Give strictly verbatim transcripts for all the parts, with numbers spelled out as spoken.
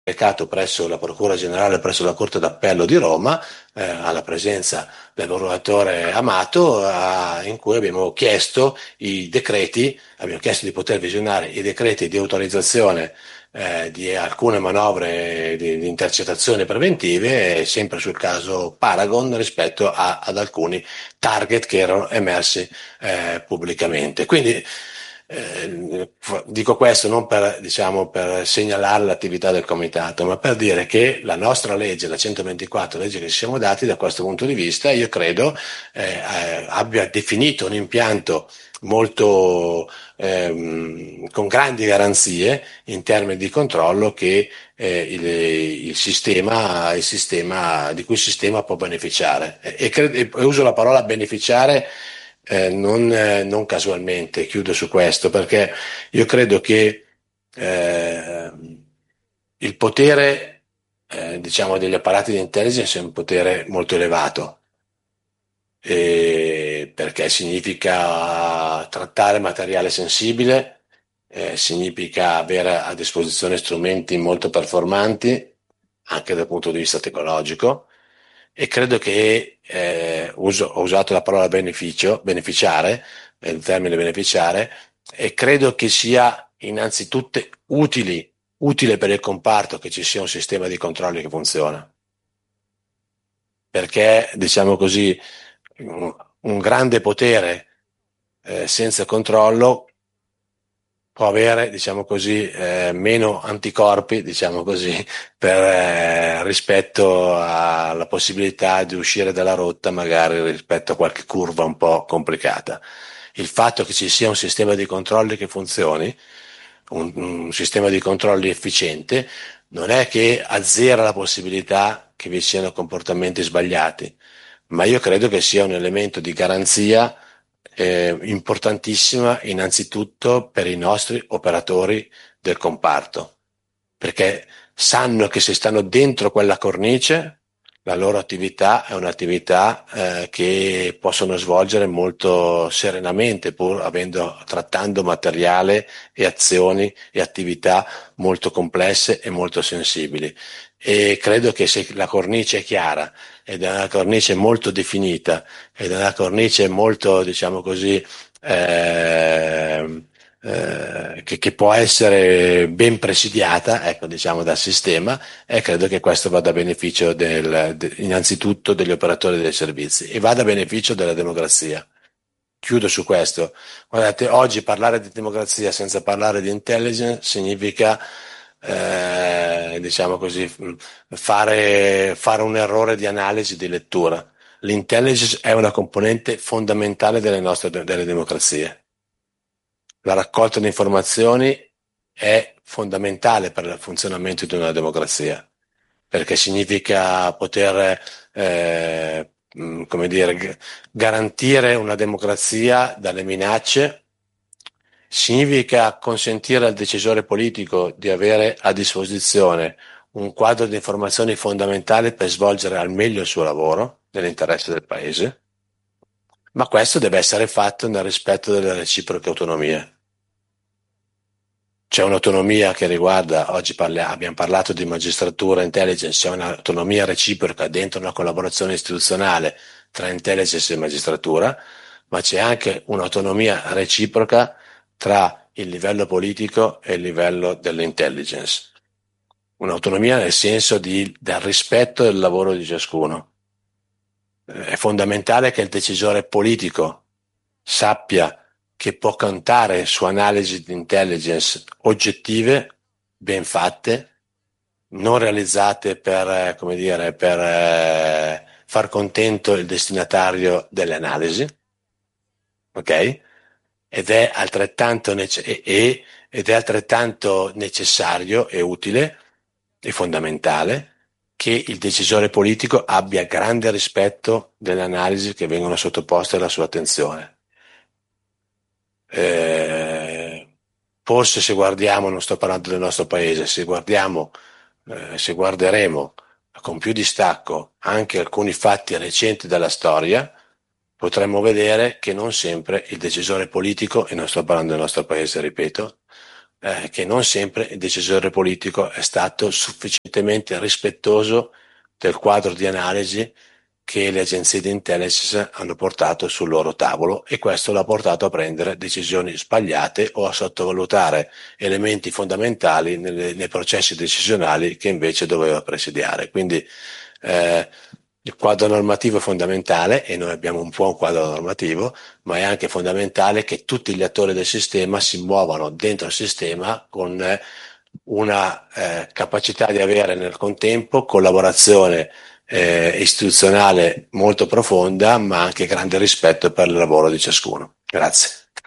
recato presso la Procura Generale, presso la Corte d'Appello di Roma, eh, alla presenza del procuratore Amato, a- in cui abbiamo chiesto i decreti, abbiamo chiesto di poter visionare i decreti di autorizzazione eh, di alcune manovre di, di intercettazioni preventive, eh, sempre sul caso Paragon rispetto a- ad alcuni target che erano emersi eh, pubblicamente. Quindi eh, dico questo non per, diciamo, per segnalare l'attività del comitato, ma per dire che la nostra legge, la centoventiquattro, legge che ci siamo dati da questo punto di vista, io credo eh, eh, abbia definito un impianto molto ehm, con grandi garanzie in termini di controllo che eh, il, il sistema, il sistema, di cui il sistema può beneficiare. E, e, cred- e uso la parola beneficiare eh, non, eh, non casualmente, chiudo su questo, perché io credo che eh, il potere, eh, diciamo, degli apparati di intelligence è un potere molto elevato, eh, perché significa trattare materiale sensibile, eh, significa avere a disposizione strumenti molto performanti, anche dal punto di vista tecnologico, e credo che, eh, uso- ho usato la parola beneficio, beneficiare, eh, il termine beneficiare, e credo che sia innanzitutto utili, utile per il comparto che ci sia un sistema di controlli che funziona, perché, diciamo così, un, un grande potere eh, senza controllo può avere, diciamo così, eh, meno anticorpi, diciamo così, per, eh, rispetto alla possibilità di uscire dalla rotta, magari rispetto a qualche curva un po' complicata. Il fatto che ci sia un sistema di controlli che funzioni, un, un sistema di controlli efficiente, non è che azzera la possibilità che vi siano comportamenti sbagliati, ma io credo che sia un elemento di garanzia eh, importantissima innanzitutto per i nostri operatori del comparto, perché sanno che se stanno dentro quella cornice, la loro attività è un'attività eh, che possono svolgere molto serenamente, pur avendo, trattando materiale e azioni e attività molto complesse e molto sensibili. E credo che se la cornice è chiara ed è una cornice molto definita ed è una cornice molto, diciamo così, eh, eh, che, che può essere ben presidiata, ecco, diciamo, dal sistema, e credo che questo vada a beneficio del, de- innanzitutto degli operatori dei servizi e vada a beneficio della democrazia. Chiudo su questo. Guardate, oggi parlare di democrazia senza parlare di intelligence significa, eh, diciamo così, mh, fare, fare un errore di analisi, di lettura. L'intelligence è una componente fondamentale delle nostre delle democrazie. La raccolta di informazioni è fondamentale per il funzionamento di una democrazia, perché significa poter, eh, mh, come dire, g- garantire una democrazia dalle minacce, significa consentire al decisore politico di avere a disposizione un quadro di informazioni fondamentali per svolgere al meglio il suo lavoro nell'interesse del paese, ma questo deve essere fatto nel rispetto delle reciproche autonomie. C'è un'autonomia che riguarda, oggi parlia- abbiamo parlato di magistratura, intelligence, c'è un'autonomia reciproca dentro una collaborazione istituzionale tra intelligence e magistratura, ma c'è anche un'autonomia reciproca tra il livello politico e il livello dell'intelligence. Un'autonomia nel senso di, del rispetto del lavoro di ciascuno. Eh, È fondamentale che il decisore politico sappia che può contare su analisi di intelligence oggettive, ben fatte, non realizzate per, eh, come dire, per eh, far contento il destinatario delle analisi, ok? Ed è altrettanto, nece- e- e- ed è altrettanto necessario e utile e fondamentale che il decisore politico abbia grande rispetto delle analisi che vengono sottoposte alla sua attenzione. Eh, Forse se guardiamo, non sto parlando del nostro paese, se guardiamo, eh, se guarderemo con più distacco anche alcuni fatti recenti della storia, potremmo vedere che non sempre il decisore politico, e non sto parlando del nostro paese, ripeto, eh, che non sempre il decisore politico è stato sufficientemente rispettoso del quadro di analisi che le agenzie di intelligence hanno portato sul loro tavolo, e questo l'ha portato a prendere decisioni sbagliate o a sottovalutare elementi fondamentali nelle, nei processi decisionali che invece doveva presidiare. Quindi eh, il quadro normativo è fondamentale, e noi abbiamo un buon quadro normativo, ma è anche fondamentale che tutti gli attori del sistema si muovano dentro il sistema con eh, una eh, capacità di avere nel contempo collaborazione eh, istituzionale molto profonda, ma anche grande rispetto per il lavoro di ciascuno. Grazie.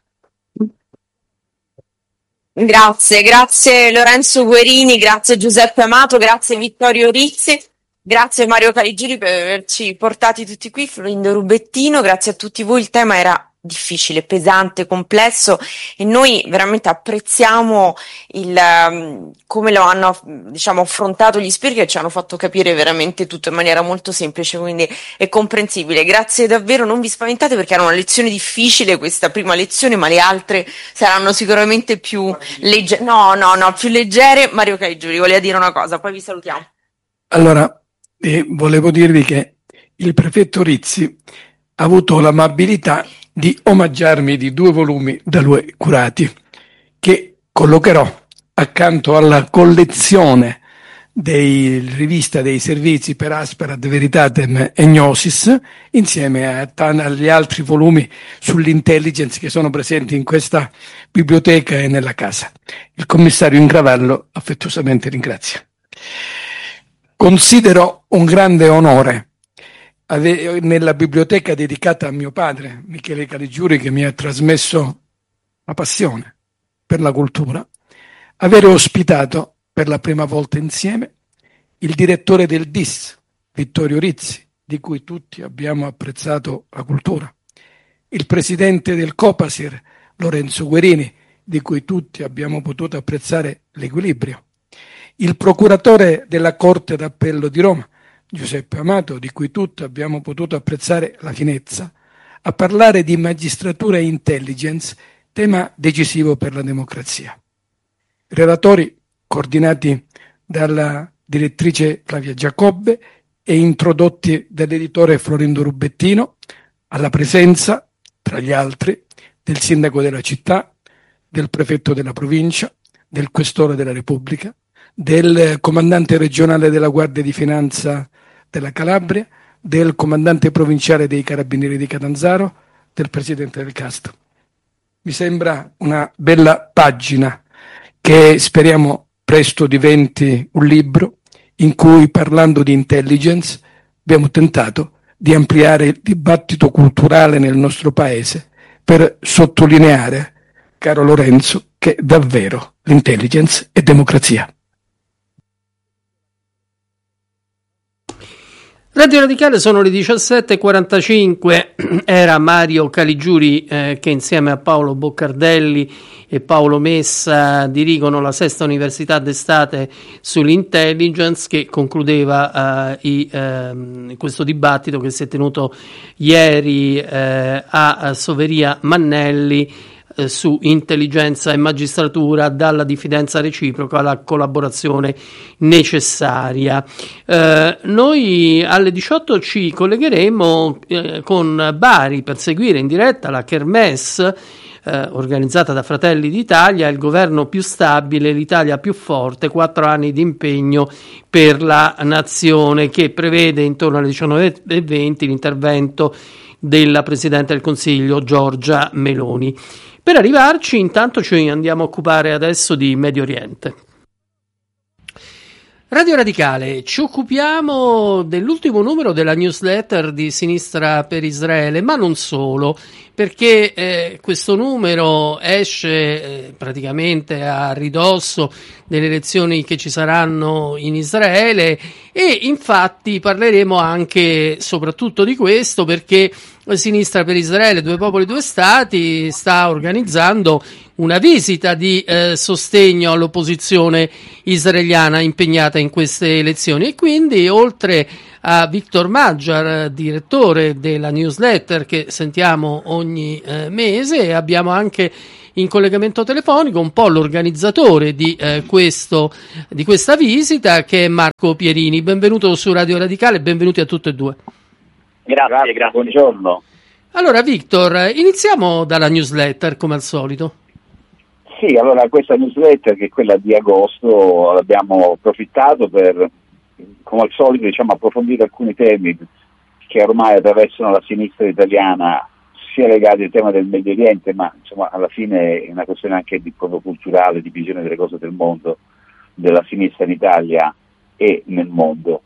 Grazie, grazie Lorenzo Guerini, grazie Giuseppe Amato, grazie Vittorio Rizzi, grazie Mario Caligiri per averci portati tutti qui, Florindo Rubettino, grazie a tutti voi. Il tema era difficile, pesante, complesso, e noi veramente apprezziamo il um, come lo hanno, diciamo, affrontato gli speaker, che ci hanno fatto capire veramente tutto in maniera molto semplice, quindi è comprensibile. Grazie davvero, non vi spaventate perché era una lezione difficile questa prima lezione, ma le altre saranno sicuramente più leggere. No, no, no, più leggere. Mario Caligiri voleva dire una cosa, poi vi salutiamo. Allora, eh, volevo dirvi che il prefetto Rizzi ha avuto l'amabilità di omaggiarmi di due volumi da lui curati, che collocherò accanto alla collezione dei rivista dei servizi per Aspera ad Veritatem e Gnosis, insieme a, agli altri volumi sull'intelligence che sono presenti in questa biblioteca e nella casa. Il commissario Ingravallo affettuosamente ringrazia. Considero un grande onore nella biblioteca dedicata a mio padre, Michele Caligiuri, che mi ha trasmesso la passione per la cultura, avere ospitato per la prima volta insieme il direttore del D I S, Vittorio Rizzi, di cui tutti abbiamo apprezzato la cultura, il presidente del Copasir, Lorenzo Guerini, di cui tutti abbiamo potuto apprezzare l'equilibrio, il procuratore della Corte d'Appello di Roma, Giuseppe Amato, di cui tutti abbiamo potuto apprezzare la finezza, a parlare di magistratura e intelligence, tema decisivo per la democrazia. Relatori coordinati dalla direttrice Flavia Giacobbe e introdotti dall'editore Florindo Rubettino, alla presenza, tra gli altri, del sindaco della città, del prefetto della provincia, del questore della Repubblica, del comandante regionale della Guardia di Finanza della Calabria, del comandante provinciale dei Carabinieri di Catanzaro, del presidente del Castro. Mi sembra una bella pagina che speriamo presto diventi un libro in cui, parlando di intelligence, abbiamo tentato di ampliare il dibattito culturale nel nostro paese per sottolineare, caro Lorenzo, che davvero l'intelligence è democrazia. Radio Radicale, sono le diciassette e quarantacinque, era Mario Caligiuri eh, che insieme a Paolo Boccardelli e Paolo Messa dirigono la Sesta Università d'Estate sull'intelligence, che concludeva eh, i, eh, questo dibattito che si è tenuto ieri eh, a Soveria Mannelli su intelligenza e magistratura, dalla diffidenza reciproca alla collaborazione necessaria. Eh, noi alle diciotto ci collegheremo eh, con Bari per seguire in diretta la Kermesse eh, organizzata da Fratelli d'Italia, il governo più stabile, l'Italia più forte, quattro anni di impegno per la nazione, che prevede intorno alle diciannove e venti l'intervento della Presidente del Consiglio Giorgia Meloni. Per arrivarci, intanto ci andiamo a occupare adesso di Medio Oriente. Radio Radicale, ci occupiamo dell'ultimo numero della newsletter di Sinistra per Israele, ma non solo, perché eh, questo numero esce eh, praticamente a ridosso delle elezioni che ci saranno in Israele, e infatti parleremo anche soprattutto di questo, perché Sinistra per Israele, Due Popoli, Due Stati sta organizzando una visita di eh, sostegno all'opposizione israeliana impegnata in queste elezioni, e quindi oltre a Victor Maggiar, direttore della newsletter che sentiamo ogni eh, mese, abbiamo anche in collegamento telefonico un po' l'organizzatore di, eh, questo, di questa visita, che è Marco Pierini. Benvenuto su Radio Radicale, benvenuti a tutte e due. Grazie, grazie, grazie. Buongiorno. Allora Victor, iniziamo dalla newsletter come al solito. Sì, allora questa newsletter, che è quella di agosto, abbiamo approfittato per, come al solito, diciamo, approfondire alcuni temi che ormai attraversano la sinistra italiana, sia legati al tema del Medio Oriente, ma insomma alla fine è una questione anche di proprio culturale, di visione delle cose del mondo, della sinistra in Italia e nel mondo.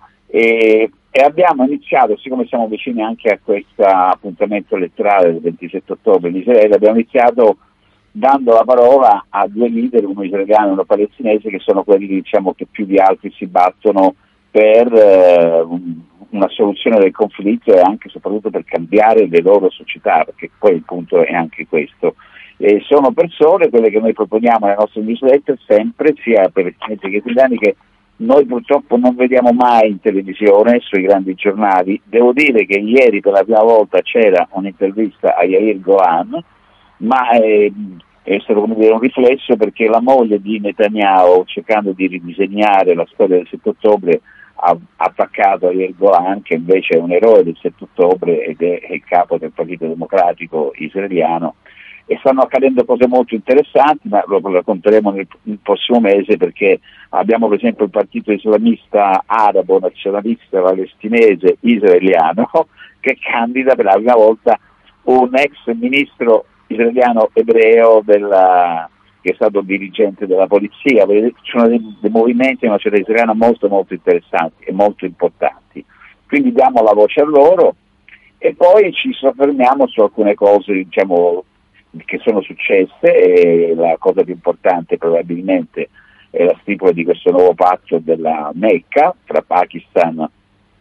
E, e abbiamo iniziato, siccome siamo vicini anche a questo appuntamento elettorale del ventisette ottobre in Israele, abbiamo iniziato dando la parola a due leader, uno israeliano e uno palestinese, che sono quelli, diciamo, che più di altri si battono per eh, una soluzione del conflitto e anche e soprattutto per cambiare le loro società, perché poi il punto è anche questo. E sono persone, quelle che noi proponiamo nelle nostre newsletter, sempre, sia per palestinesi che italiani, che noi purtroppo non vediamo mai in televisione, sui grandi giornali. Devo dire che ieri per la prima volta c'era un'intervista a Yair Golan, ma è, è stato, come dire, un riflesso, perché la moglie di Netanyahu, cercando di ridisegnare la storia del sette ottobre, ha attaccato a Yair Golan, che invece è un eroe del sette ottobre ed è, è il capo del Partito Democratico israeliano. E stanno accadendo cose molto interessanti, ma lo racconteremo nel, nel prossimo mese, perché abbiamo per esempio il partito islamista arabo nazionalista palestinese israeliano che candida per la prima volta un ex ministro israeliano ebreo della, che è stato dirigente della polizia. Ci sono dei, dei movimenti nella società israeliana molto molto interessanti e molto importanti, quindi diamo la voce a loro e poi ci soffermiamo su alcune cose, diciamo, che sono successe. E la cosa più importante probabilmente è la stipula di questo nuovo patto della Mecca tra Pakistan,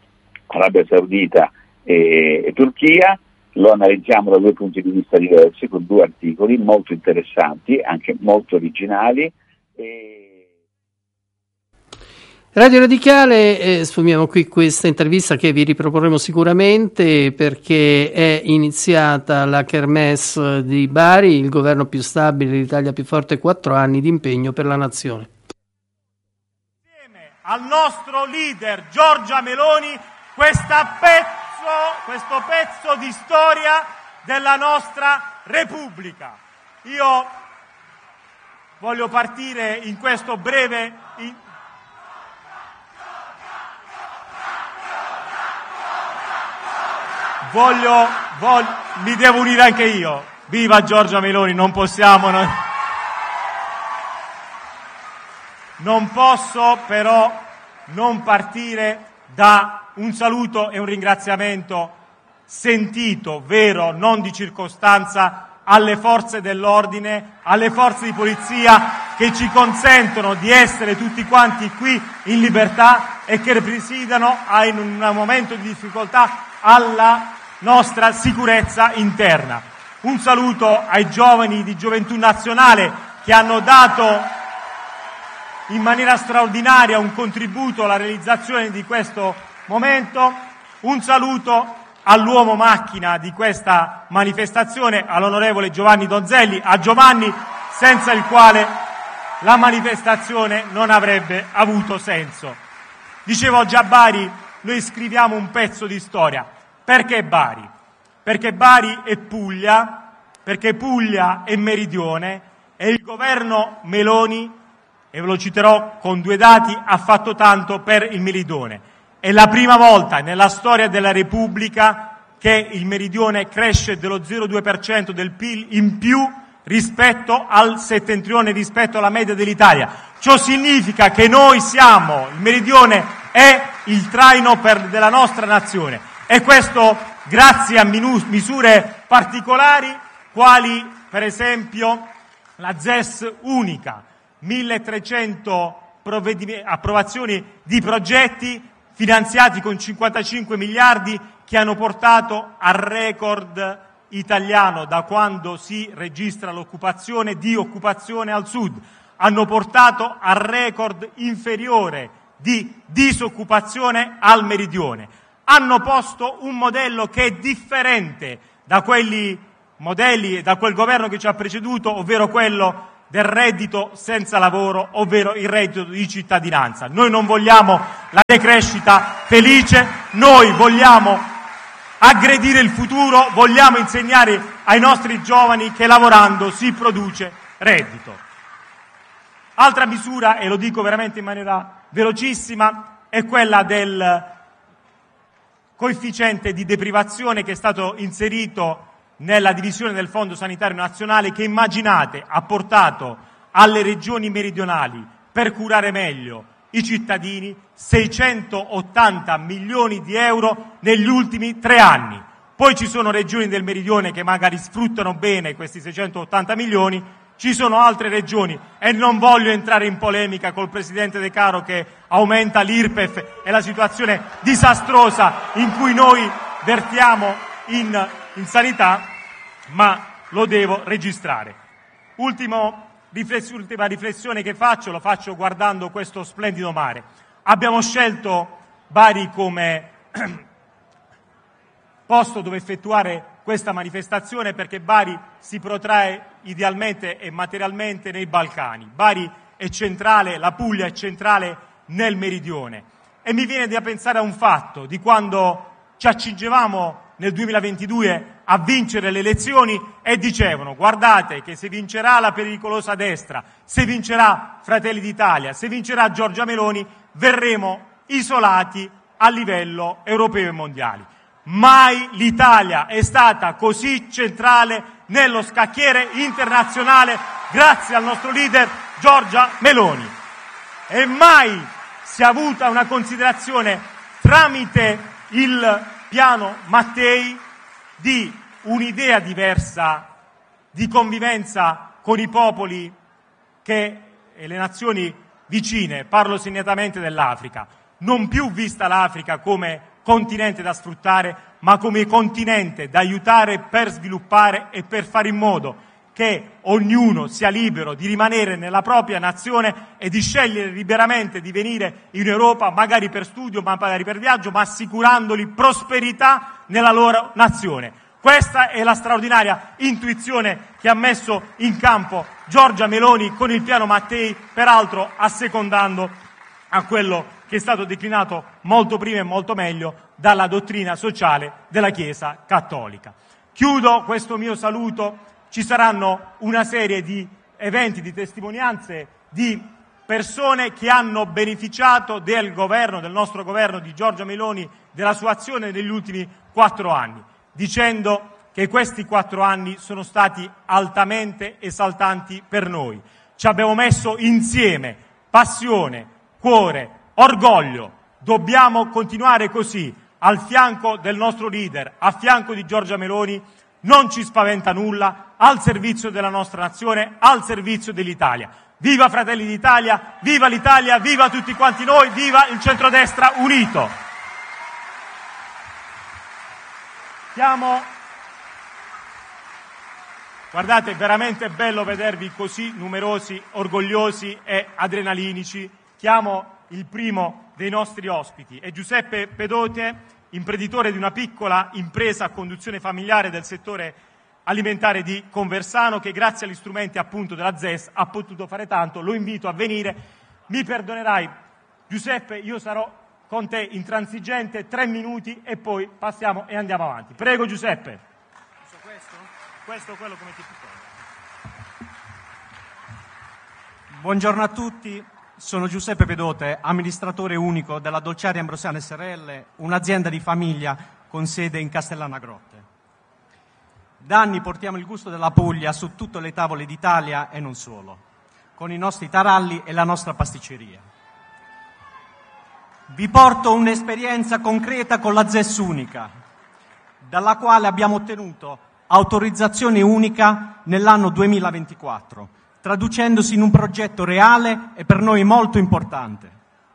Arabia Saudita e, e Turchia. Lo analizziamo da due punti di vista diversi, con due articoli molto interessanti, anche molto originali. E... Radio Radicale, eh, sfumiamo qui questa intervista che vi riproporremo sicuramente, perché è iniziata la Kermesse di Bari, il governo più stabile, l'Italia più forte, quattro anni di impegno per la nazione. Insieme al nostro leader Giorgia Meloni, questa pezzo, questo pezzo di storia della nostra Repubblica. Io voglio partire in questo breve... In... Voglio, voglio, mi devo unire anche io. Viva Giorgia Meloni, non possiamo... Non, non posso però non partire da un saluto e un ringraziamento sentito, vero, non di circostanza, alle forze dell'ordine, alle forze di polizia che ci consentono di essere tutti quanti qui in libertà e che presidiano in un momento di difficoltà alla nostra sicurezza interna. Un saluto ai giovani di Gioventù Nazionale che hanno dato in maniera straordinaria un contributo alla realizzazione di questo momento. Un saluto all'uomo macchina di questa manifestazione, all'onorevole Giovanni Donzelli, a Giovanni, senza il quale la manifestazione non avrebbe avuto senso. Dicevo già, Bari, noi scriviamo un pezzo di storia. Perché Bari? Perché Bari è Puglia, perché Puglia è Meridione e il governo Meloni, e ve lo citerò con due dati, ha fatto tanto per il Meridione. È la prima volta nella storia della Repubblica che il Meridione cresce dello zero virgola due per cento del P I L in più rispetto al settentrione, rispetto alla media dell'Italia. Ciò significa che noi siamo, il Meridione è il traino per, della nostra nazione. E questo grazie a misure particolari, quali per esempio la Z E S unica, milletrecento approvazioni di progetti finanziati con cinquantacinque miliardi che hanno portato al record italiano da quando si registra l'occupazione di occupazione al sud, hanno portato al record inferiore di disoccupazione al meridione. Hanno posto un modello che è differente da quelli modelli da quel governo che ci ha preceduto, ovvero quello del reddito senza lavoro, ovvero il reddito di cittadinanza. Noi non vogliamo la decrescita felice, noi vogliamo aggredire il futuro, vogliamo insegnare ai nostri giovani che lavorando si produce reddito. Altra misura, e lo dico veramente in maniera velocissima, è quella del coefficiente di deprivazione che è stato inserito nella divisione del Fondo Sanitario Nazionale, che immaginate ha portato alle regioni meridionali, per curare meglio i cittadini, seicentottanta milioni di euro negli ultimi tre anni. Poi ci sono regioni del meridione che magari sfruttano bene questi seicentottanta milioni, ci sono altre regioni, e non voglio entrare in polemica col Presidente De Caro che aumenta l'I R P E F e la situazione disastrosa in cui noi vertiamo in, in sanità, ma lo devo registrare. Ultimo, rifless- ultima riflessione che faccio, lo faccio guardando questo splendido mare. Abbiamo scelto Bari come posto dove effettuare questa manifestazione perché Bari si protrae idealmente e materialmente nei Balcani. Bari è centrale, la Puglia è centrale nel meridione. E mi viene da pensare a un fatto di quando ci accingevamo nel duemilaventidue a vincere le elezioni e dicevano: guardate che se vincerà la pericolosa destra, se vincerà Fratelli d'Italia, se vincerà Giorgia Meloni, verremo isolati a livello europeo e mondiale. Mai l'Italia è stata così centrale nello scacchiere internazionale grazie al nostro leader Giorgia Meloni. E mai si è avuta una considerazione tramite il piano Mattei di un'idea diversa di convivenza con i popoli che, e le nazioni vicine, parlo segnatamente dell'Africa, non più vista l'Africa come continente da sfruttare, ma come continente da aiutare per sviluppare e per fare in modo che ognuno sia libero di rimanere nella propria nazione e di scegliere liberamente di venire in Europa, magari per studio, magari per viaggio, ma assicurandoli prosperità nella loro nazione. Questa è la straordinaria intuizione che ha messo in campo Giorgia Meloni con il piano Mattei, peraltro assecondando a quello che è stato declinato molto prima e molto meglio dalla dottrina sociale della Chiesa Cattolica. Chiudo questo mio saluto. Ci saranno una serie di eventi, di testimonianze di persone che hanno beneficiato del governo, del nostro governo di Giorgia Meloni, della sua azione negli ultimi quattro anni, dicendo che questi quattro anni sono stati altamente esaltanti per noi. Ci abbiamo messo insieme passione, cuore, orgoglio. Dobbiamo continuare così, al fianco del nostro leader, a fianco di Giorgia Meloni. Non ci spaventa nulla, al servizio della nostra nazione, al servizio dell'Italia. Viva Fratelli d'Italia, viva l'Italia, viva tutti quanti noi, viva il centrodestra unito. Siamo... Guardate, è veramente bello vedervi così numerosi, orgogliosi e adrenalinici. Chiamo il primo dei nostri ospiti, è Giuseppe Pedote, imprenditore di una piccola impresa a conduzione familiare del settore alimentare di Conversano, che grazie agli strumenti appunto della Z E S ha potuto fare tanto. Lo invito a venire. Mi perdonerai, Giuseppe, io sarò con te intransigente, tre minuti e poi passiamo e andiamo avanti. Prego Giuseppe. Questo? Questo è quello come ti piace. Buongiorno a tutti. Sono Giuseppe Pedote, amministratore unico della Dolciaria Ambrosiana S R L, un'azienda di famiglia con sede in Castellana Grotte. Da anni portiamo il gusto della Puglia su tutte le tavole d'Italia e non solo, con i nostri taralli e la nostra pasticceria. Vi porto un'esperienza concreta con la Z E S unica, dalla quale abbiamo ottenuto autorizzazione unica nell'anno duemilaventiquattro, traducendosi in un progetto reale e per noi molto importante.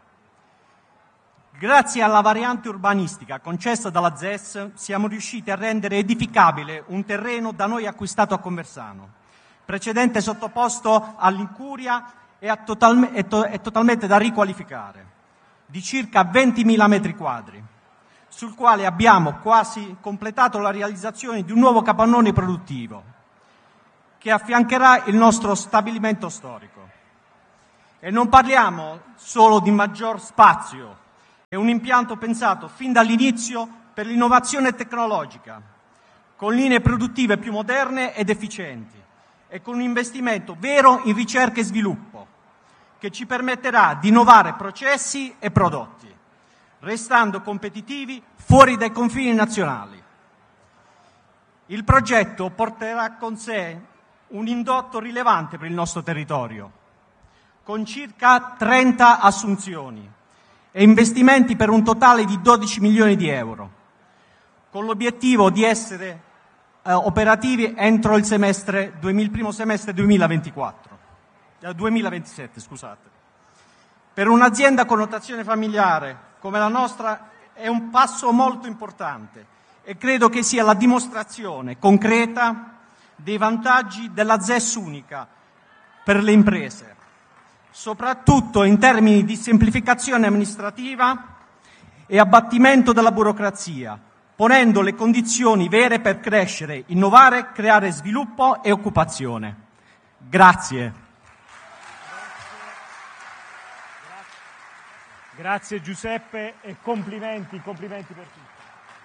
Grazie alla variante urbanistica concessa dalla Z E S siamo riusciti a rendere edificabile un terreno da noi acquistato a Conversano, precedente sottoposto all'incuria e, a total- e, to- e totalmente da riqualificare, di circa ventimila metri quadri. sul quale abbiamo quasi completato la realizzazione di un nuovo capannone produttivo che affiancherà il nostro stabilimento storico. E non parliamo solo di maggior spazio, è un impianto pensato fin dall'inizio per l'innovazione tecnologica, con linee produttive più moderne ed efficienti e con un investimento vero in ricerca e sviluppo che ci permetterà di innovare processi e prodotti, restando competitivi fuori dai confini nazionali. Il progetto porterà con sé un indotto rilevante per il nostro territorio, con circa trenta assunzioni e investimenti per un totale di dodici milioni di euro, con l'obiettivo di essere eh, operativi entro il, semestre, il primo semestre duemilaventiquattro, eh, duemilaventisette. Scusate. Per un'azienda con notazione familiare come la nostra è un passo molto importante e credo che sia la dimostrazione concreta dei vantaggi della Z E S unica per le imprese, soprattutto in termini di semplificazione amministrativa e abbattimento della burocrazia, ponendo le condizioni vere per crescere, innovare, creare sviluppo e occupazione. Grazie. Grazie Giuseppe e complimenti, complimenti per tutti.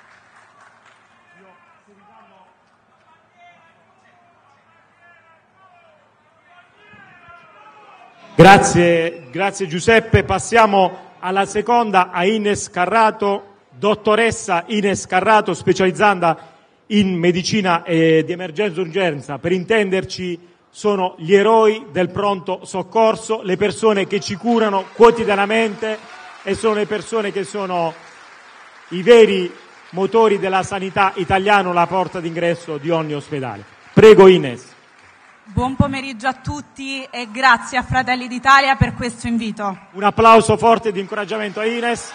Grazie, grazie Giuseppe. Passiamo alla seconda, a Ines Carrato, dottoressa Ines Carrato, specializzata in medicina eh, di emergenza e urgenza. Per intenderci, sono gli eroi del pronto soccorso, le persone che ci curano quotidianamente e sono le persone che sono i veri motori della sanità italiana, la porta d'ingresso di ogni ospedale. Prego Ines. Buon pomeriggio a tutti e grazie a Fratelli d'Italia per questo invito. Un applauso forte di incoraggiamento a Ines.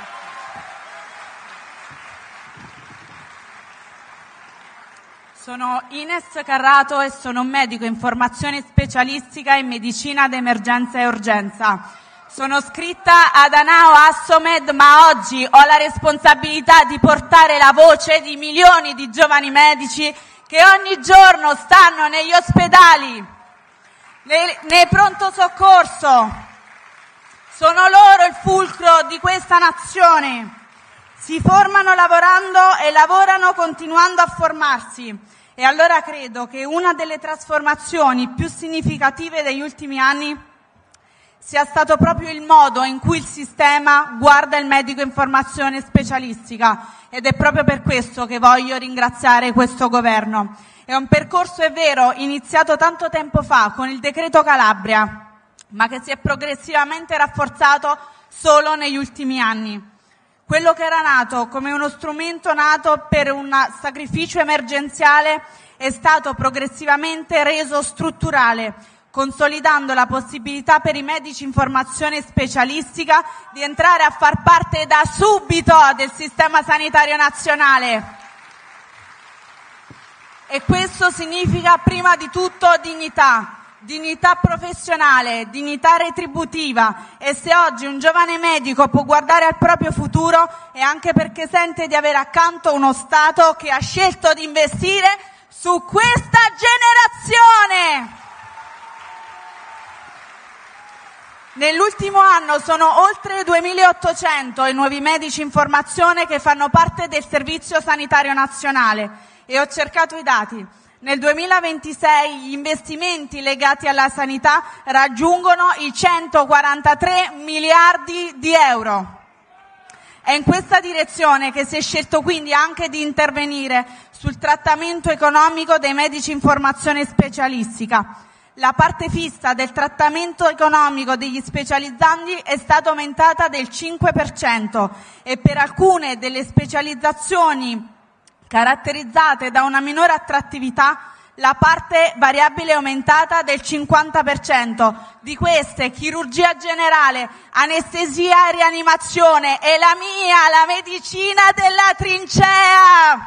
Sono Ines Carrato e sono un medico in formazione specialistica in medicina d'emergenza e urgenza. Sono iscritta ad Anao Assomed, ma oggi ho la responsabilità di portare la voce di milioni di giovani medici che ogni giorno stanno negli ospedali, nei, nei pronto soccorso. Sono loro il fulcro di questa nazione. Si formano lavorando e lavorano continuando a formarsi. E allora credo che una delle trasformazioni più significative degli ultimi anni sia stato proprio il modo in cui il sistema guarda il medico in formazione specialistica, ed è proprio per questo che voglio ringraziare questo governo. È un percorso, è vero, iniziato tanto tempo fa con il decreto Calabria, ma che si è progressivamente rafforzato solo negli ultimi anni. Quello che era nato come uno strumento nato per un sacrificio emergenziale è stato progressivamente reso strutturale, consolidando la possibilità per i medici in formazione specialistica di entrare a far parte da subito del sistema sanitario nazionale. E questo significa prima di tutto dignità, dignità professionale, dignità retributiva, e se oggi un giovane medico può guardare al proprio futuro è anche perché sente di avere accanto uno Stato che ha scelto di investire su questa generazione. Nell'ultimo anno sono oltre duemilaottocento i nuovi medici in formazione che fanno parte del Servizio Sanitario Nazionale e ho cercato i dati. Nel duemilaventisei gli investimenti legati alla sanità raggiungono i centoquarantatré miliardi di euro. È in questa direzione che si è scelto quindi anche di intervenire sul trattamento economico dei medici in formazione specialistica. La parte fissa del trattamento economico degli specializzandi è stata aumentata del cinque per cento e per alcune delle specializzazioni caratterizzate da una minore attrattività la parte variabile è aumentata del cinquanta per cento. Di queste chirurgia generale, anestesia e rianimazione e la mia, la medicina della trincea.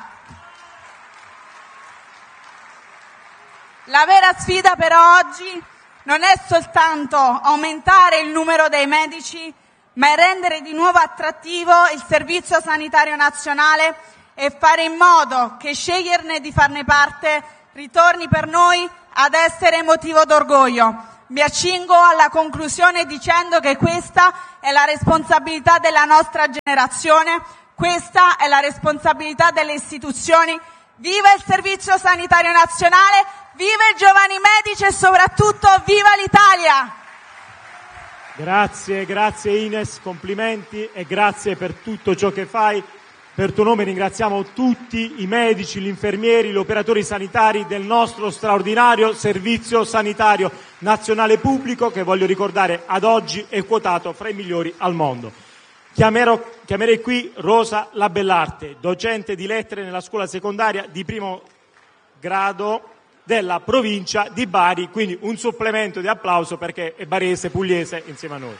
La vera sfida però oggi non è soltanto aumentare il numero dei medici, ma è rendere di nuovo attrattivo il Servizio Sanitario Nazionale e fare in modo che sceglierne di farne parte ritorni per noi ad essere motivo d'orgoglio. Mi accingo alla conclusione dicendo che questa è la responsabilità della nostra generazione, questa è la responsabilità delle istituzioni. Viva il Servizio Sanitario Nazionale, viva i giovani medici e soprattutto viva l'Italia! Grazie, grazie Ines, complimenti e grazie per tutto ciò che fai. Per tuo nome ringraziamo tutti i medici, gli infermieri, gli operatori sanitari del nostro straordinario Servizio Sanitario Nazionale Pubblico, che voglio ricordare ad oggi è quotato fra i migliori al mondo. Chiamerò, chiamerei qui Rosa Labellarte, docente di lettere nella scuola secondaria di primo grado della provincia di Bari, quindi un supplemento di applauso perché è barese, pugliese insieme a noi.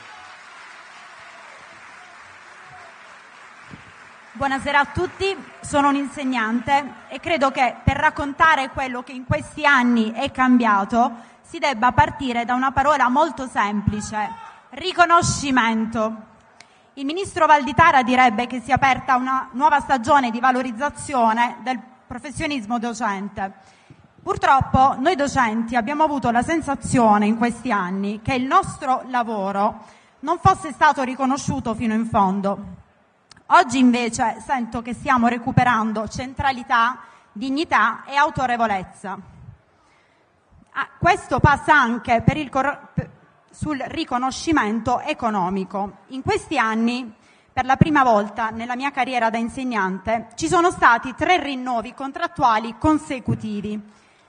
Buonasera a tutti, sono un insegnante e credo che per raccontare quello che in questi anni è cambiato si debba partire da una parola molto semplice: riconoscimento. Il ministro Valditara direbbe che si è aperta una nuova stagione di valorizzazione del professionismo docente. Purtroppo noi docenti abbiamo avuto la sensazione in questi anni che il nostro lavoro non fosse stato riconosciuto fino in fondo. Oggi invece sento che stiamo recuperando centralità, dignità e autorevolezza. Ah, questo passa anche per il cor- sul riconoscimento economico. In questi anni, per la prima volta nella mia carriera da insegnante, ci sono stati tre rinnovi contrattuali consecutivi.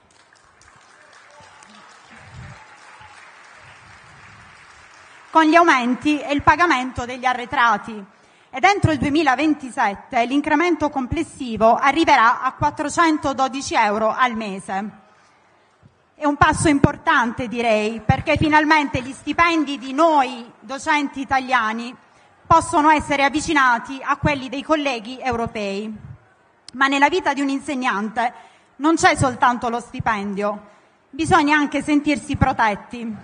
Con gli aumenti e il pagamento degli arretrati. E entro il duemilaventisette l'incremento complessivo arriverà a quattrocentododici euro al mese. È un passo importante, direi, perché finalmente gli stipendi di noi docenti italiani possono essere avvicinati a quelli dei colleghi europei. Ma nella vita di un insegnante non c'è soltanto lo stipendio, bisogna anche sentirsi protetti.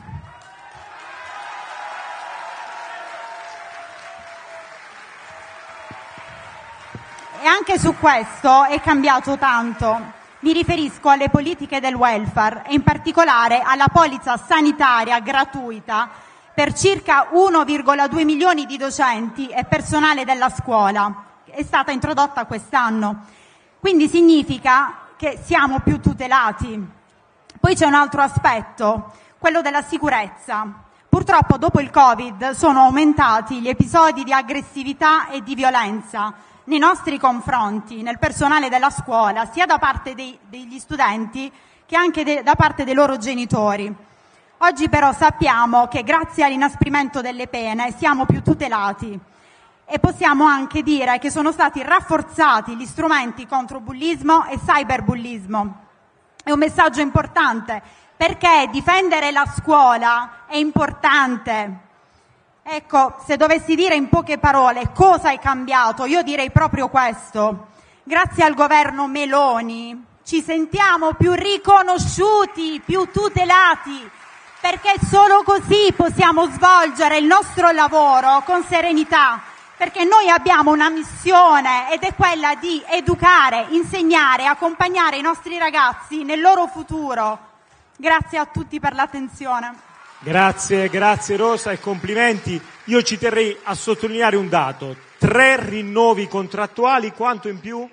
E anche su questo è cambiato tanto. Mi riferisco alle politiche del welfare e in particolare alla polizza sanitaria gratuita per circa uno virgola due milioni di docenti e personale della scuola. È stata introdotta quest'anno. Quindi significa che siamo più tutelati. Poi c'è un altro aspetto, quello della sicurezza. Purtroppo dopo il Covid sono aumentati gli episodi di aggressività e di violenza nei nostri confronti, nel personale della scuola, sia da parte dei, degli studenti che anche de, da parte dei loro genitori. Oggi però sappiamo che grazie all'inasprimento delle pene siamo più tutelati e possiamo anche dire che sono stati rafforzati gli strumenti contro bullismo e cyberbullismo. È un messaggio importante perché difendere la scuola è importante. Ecco, se dovessi dire in poche parole cosa è cambiato, io direi proprio questo. Grazie al governo Meloni ci sentiamo più riconosciuti, più tutelati, perché solo così possiamo svolgere il nostro lavoro con serenità, perché noi abbiamo una missione ed è quella di educare, insegnare, accompagnare i nostri ragazzi nel loro futuro. Grazie a tutti per l'attenzione. Grazie, grazie Rosa e complimenti. Io ci terrei a sottolineare un dato: tre rinnovi contrattuali, quanto in più?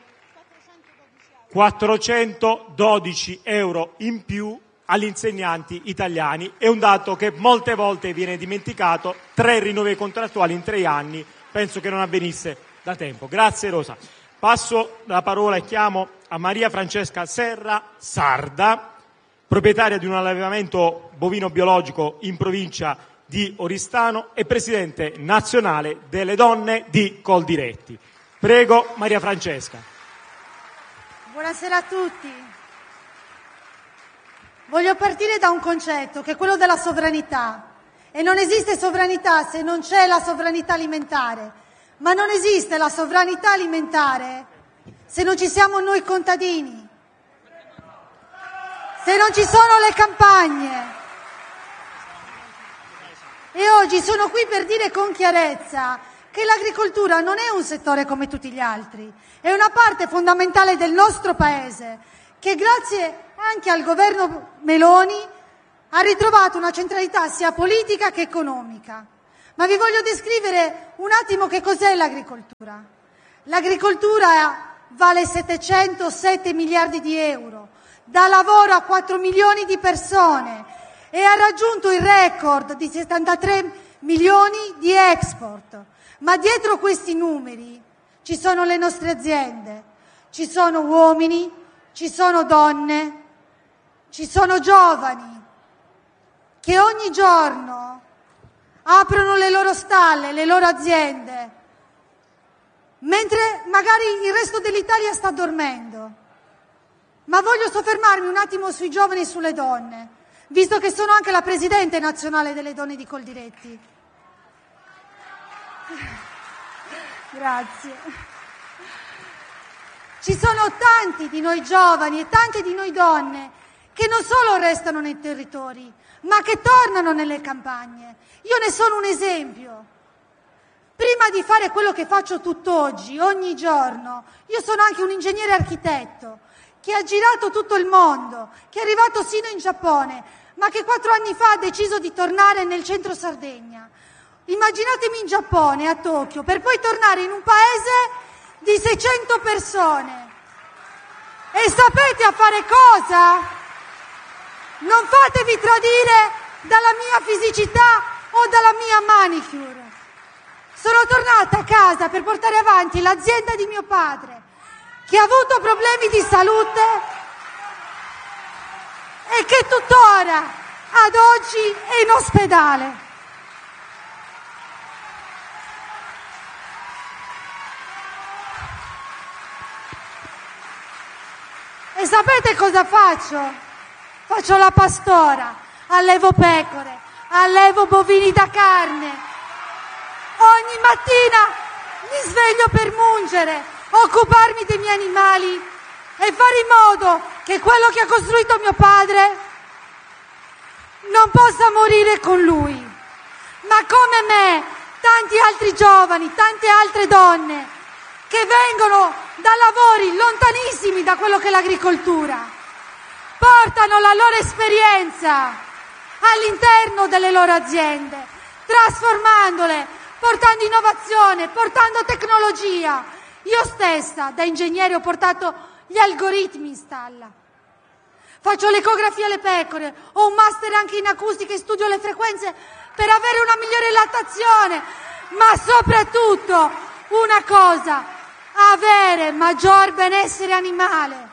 quattrocentododici euro in più agli insegnanti italiani. È un dato che molte volte viene dimenticato. Tre rinnovi contrattuali in tre anni, penso che non avvenisse da tempo. Grazie Rosa. Passo la parola e chiamo a Maria Francesca Serra Sarda, proprietaria di un allevamento bovino biologico in provincia di Oristano e presidente nazionale delle donne di Coldiretti. Prego Maria Francesca. Buonasera a tutti. Voglio partire da un concetto che è quello della sovranità. E non esiste sovranità se non c'è la sovranità alimentare. Ma non esiste la sovranità alimentare se non ci siamo noi contadini. Se non ci sono le campagne. E oggi sono qui per dire con chiarezza che l'agricoltura non è un settore come tutti gli altri, è una parte fondamentale del nostro Paese che grazie anche al governo Meloni ha ritrovato una centralità sia politica che economica. Ma vi voglio descrivere un attimo che cos'è l'agricoltura. L'agricoltura vale settecentosette miliardi di euro, dà lavoro a quattro milioni di persone e ha raggiunto il record di settantatré milioni di export. Ma dietro questi numeri ci sono le nostre aziende, ci sono uomini, ci sono donne, ci sono giovani che ogni giorno aprono le loro stalle, le loro aziende, mentre magari il resto dell'Italia sta dormendo. Ma voglio soffermarmi un attimo sui giovani e sulle donne, visto che sono anche la presidente nazionale delle donne di Coldiretti. Grazie. Ci sono tanti di noi giovani e tante di noi donne che non solo restano nei territori, ma che tornano nelle campagne. Io ne sono un esempio. Prima di fare quello che faccio tutt'oggi, ogni giorno, io sono anche un ingegnere architetto che ha girato tutto il mondo, che è arrivato sino in Giappone, ma che quattro anni fa ha deciso di tornare nel centro Sardegna. Immaginatemi in Giappone, a Tokyo, per poi tornare in un paese di seicento persone. E sapete a fare cosa? Non fatevi tradire dalla mia fisicità o dalla mia manicure. Sono tornata a casa per portare avanti l'azienda di mio padre, che ha avuto problemi di salute e che tuttora, ad oggi, è in ospedale. E sapete cosa faccio? Faccio la pastora, allevo pecore, allevo bovini da carne. Ogni mattina mi sveglio per mungere, occuparmi dei miei animali e fare in modo che quello che ha costruito mio padre non possa morire con lui. Ma come me, tanti altri giovani, tante altre donne che vengono da lavori lontanissimi da quello che è l'agricoltura, portano la loro esperienza all'interno delle loro aziende, trasformandole, portando innovazione, portando tecnologia. Io stessa, da ingegnere, ho portato gli algoritmi in stalla. Faccio l'ecografia alle pecore, ho un master anche in acustica e studio le frequenze per avere una migliore lattazione, ma soprattutto una cosa, avere maggior benessere animale.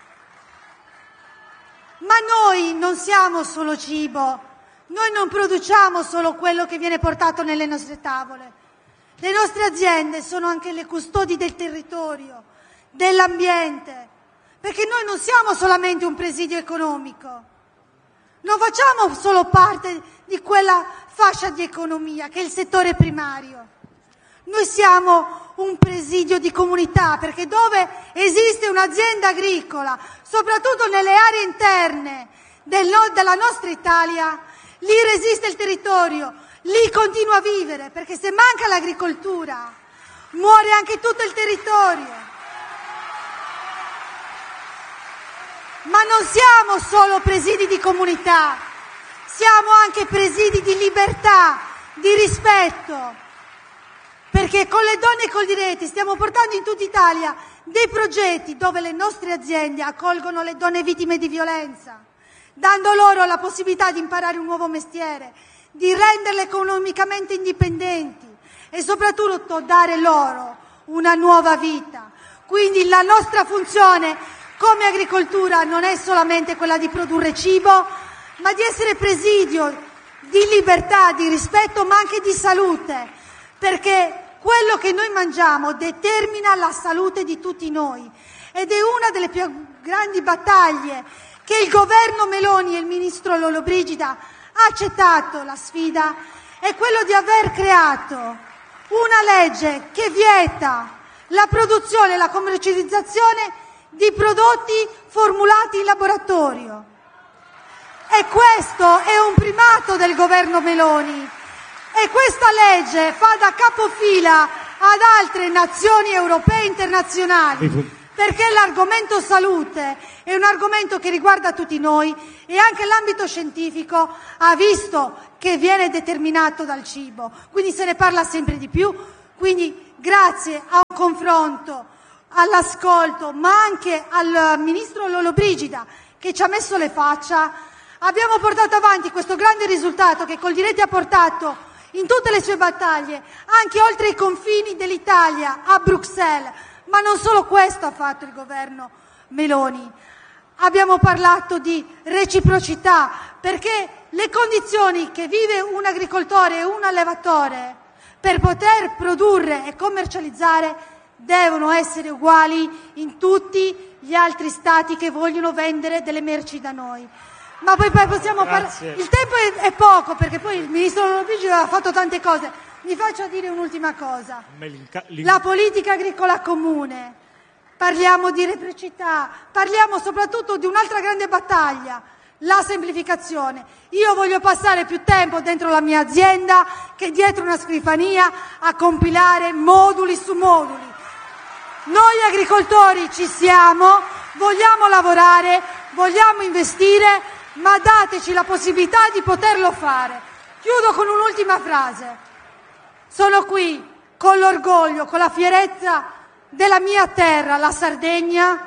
Ma noi non siamo solo cibo, noi non produciamo solo quello che viene portato nelle nostre tavole. Le nostre aziende sono anche le custodi del territorio, dell'ambiente, perché noi non siamo solamente un presidio economico, non facciamo solo parte di quella fascia di economia che è il settore primario. Noi siamo un presidio di comunità, perché dove esiste un'azienda agricola, soprattutto nelle aree interne del no- della nostra Italia, lì resiste il territorio, lì continua a vivere, perché se manca l'agricoltura muore anche tutto il territorio. Ma non siamo solo presidi di comunità, siamo anche presidi di libertà, di rispetto, perché con le donne Coldiretti stiamo portando in tutta Italia dei progetti dove le nostre aziende accolgono le donne vittime di violenza, dando loro la possibilità di imparare un nuovo mestiere, di renderle economicamente indipendenti e soprattutto dare loro una nuova vita. Quindi la nostra funzione come agricoltura non è solamente quella di produrre cibo, ma di essere presidio di libertà, di rispetto, ma anche di salute, perché quello che noi mangiamo determina la salute di tutti noi ed è una delle più grandi battaglie che il governo Meloni e il ministro Lollobrigida ha accettato. La sfida è quello di aver creato una legge che vieta la produzione e la commercializzazione di prodotti formulati in laboratorio. E questo è un primato del governo Meloni, E questa legge fa da capofila ad altre nazioni europee e internazionali, perché l'argomento salute è un argomento che riguarda tutti noi e anche l'ambito scientifico ha visto che viene determinato dal cibo, quindi se ne parla sempre di più. Quindi grazie a un confronto, all'ascolto, ma anche al ministro Lollobrigida che ci ha messo le faccia, abbiamo portato avanti questo grande risultato che Coldiretti ha portato in tutte le sue battaglie, anche oltre i confini dell'Italia, a Bruxelles. Ma non solo questo ha fatto il governo Meloni. Abbiamo parlato di reciprocità, perché le condizioni che vive un agricoltore e un allevatore per poter produrre e commercializzare devono essere uguali in tutti gli altri stati che vogliono vendere delle merci da noi. Ma poi, poi possiamo parlare. Il tempo è, è poco, perché poi il ministro Lollobrigida ha fatto tante cose. Mi faccia dire un'ultima cosa. La politica agricola comune. Parliamo di reciprocità, parliamo soprattutto di un'altra grande battaglia, la semplificazione. Io voglio passare più tempo dentro la mia azienda che dietro una scrivania a compilare moduli su moduli. Noi agricoltori ci siamo, vogliamo lavorare, vogliamo investire, ma dateci la possibilità di poterlo fare. Chiudo con un'ultima frase. Sono qui con l'orgoglio, con la fierezza della mia terra, la Sardegna,